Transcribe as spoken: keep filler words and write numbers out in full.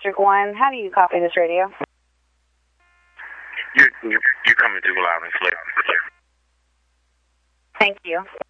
District one. How do you copy this radio? You're, you're, you're coming through loud and clear. Thank you.